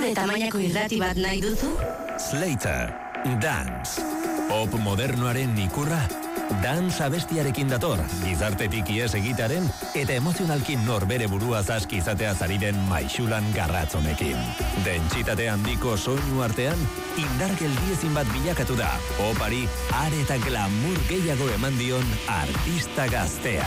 Zure tamainako irrati bat nahi duzu? Slater, Dance. Pop modernoaren ikurra. Dance abestiarekin dator, gizartetik ies egitaren eta emozionalkin norbere burua zaski izatea zariren maixulan garratzonekin. Dentsitate handiko soinu artean, indar geldiezin bat bilakatu da. Popari are eta glamour gehiago eman dion artista gaztea.